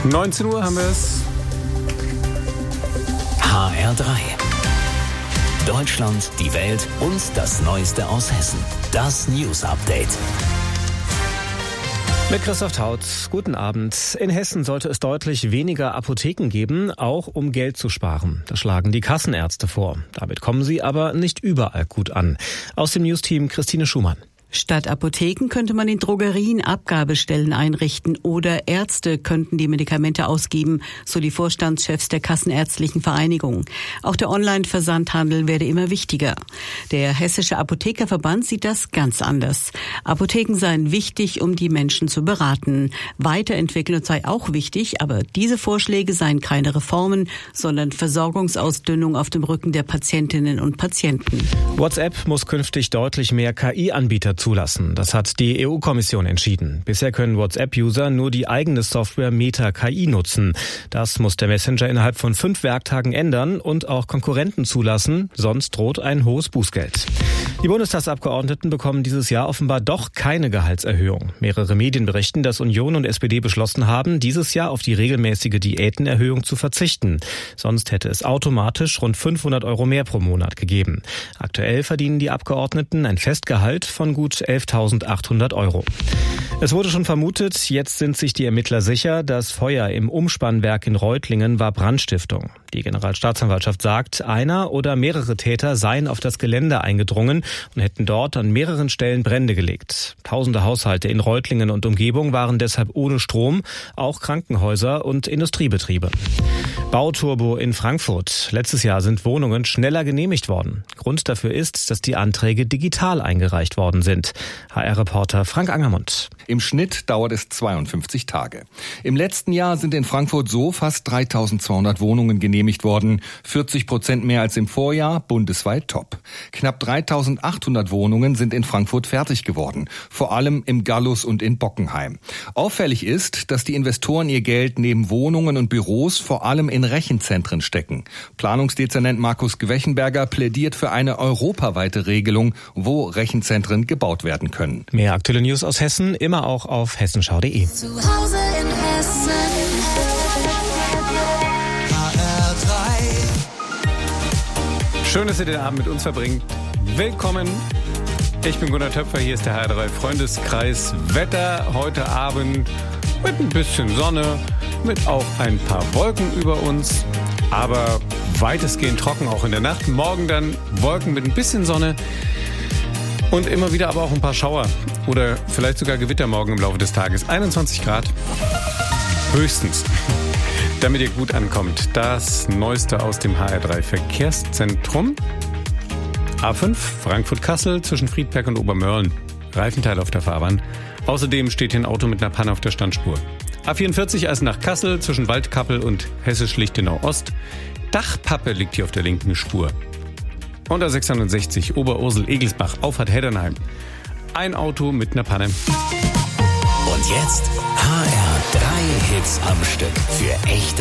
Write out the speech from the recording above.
19 Uhr haben wir es. HR3. Deutschland, die Welt und das Neueste aus Hessen. Das News Update. Mit Christoph Taut, guten Abend. In Hessen sollte es deutlich weniger Apotheken geben, auch um Geld zu sparen. Das schlagen die Kassenärzte vor. Damit kommen sie aber nicht überall gut an. Aus dem Newsteam Christine Schumann. Statt Apotheken könnte man in Drogerien Abgabestellen einrichten oder Ärzte könnten die Medikamente ausgeben, so die Vorstandschefs der Kassenärztlichen Vereinigung. Auch der Online-Versandhandel werde immer wichtiger. Der Hessische Apothekerverband sieht das ganz anders. Apotheken seien wichtig, um die Menschen zu beraten. Weiterentwicklung sei auch wichtig, aber diese Vorschläge seien keine Reformen, sondern Versorgungsausdünnung auf dem Rücken der Patientinnen und Patienten. WhatsApp muss künftig deutlich mehr KI-Anbieter zulassen. Das hat die EU-Kommission entschieden. Bisher können WhatsApp-User nur die eigene Software Meta KI nutzen. Das muss der Messenger innerhalb von 5 Werktagen ändern und auch Konkurrenten zulassen, sonst droht ein hohes Bußgeld. Die Bundestagsabgeordneten bekommen dieses Jahr offenbar doch keine Gehaltserhöhung. Mehrere Medien berichten, dass Union und SPD beschlossen haben, dieses Jahr auf die regelmäßige Diätenerhöhung zu verzichten. Sonst hätte es automatisch rund 500 € mehr pro Monat gegeben. Aktuell verdienen die Abgeordneten ein Festgehalt von gut 11.800 €. Es wurde schon vermutet, jetzt sind sich die Ermittler sicher, das Feuer im Umspannwerk in Reutlingen war Brandstiftung. Die Generalstaatsanwaltschaft sagt, einer oder mehrere Täter seien auf das Gelände eingedrungen und hätten dort an mehreren Stellen Brände gelegt. Tausende Haushalte in Reutlingen und Umgebung waren deshalb ohne Strom, auch Krankenhäuser und Industriebetriebe. Bauturbo in Frankfurt. Letztes Jahr sind Wohnungen schneller genehmigt worden. Grund dafür ist, dass die Anträge digital eingereicht worden sind. HR-Reporter Frank Angermund. Im Schnitt dauert es 52 Tage. Im letzten Jahr sind in Frankfurt so fast 3.200 Wohnungen genehmigt worden. 40% mehr als im Vorjahr, bundesweit top. Knapp 3.800 Wohnungen sind in Frankfurt fertig geworden. Vor allem im Gallus und in Bockenheim. Auffällig ist, dass die Investoren ihr Geld neben Wohnungen und Büros vor allem in Rechenzentren stecken. Planungsdezernent Markus Gewechenberger plädiert für eine europaweite Regelung, wo Rechenzentren gebaut werden können. Mehr aktuelle News aus Hessen immer auch auf hessenschau.de. Zu Hause in Hessen. HR3. Schön, dass ihr den Abend mit uns verbringt. Willkommen. Ich bin Gunnar Töpfer, hier ist der HR3 Freundeskreis. Wetter heute Abend mit ein bisschen Sonne, mit auch ein paar Wolken über uns, aber weitestgehend trocken auch in der Nacht. Morgen dann Wolken mit ein bisschen Sonne. Und immer wieder aber auch ein paar Schauer oder vielleicht sogar Gewitter morgen im Laufe des Tages. 21 Grad höchstens. Damit ihr gut ankommt, das Neueste aus dem HR3 Verkehrszentrum. A5 Frankfurt-Kassel zwischen Friedberg und Obermörlen. Reifenteil auf der Fahrbahn. Außerdem steht hier ein Auto mit einer Panne auf der Standspur. A44 Eisenach-Kassel zwischen Waldkappel und Hessisch-Lichtenau-Ost. Dachpappe liegt hier auf der linken Spur. Und A660 Oberursel-Egelsbach Auffahrt Heddernheim. Ein Auto mit einer Panne. Und jetzt HR3 Hits am Stück für echte